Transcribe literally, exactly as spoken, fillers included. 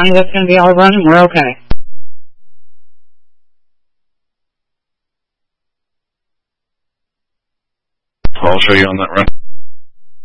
Tell me that's going to be all running. We're okay. I'll show you on that run.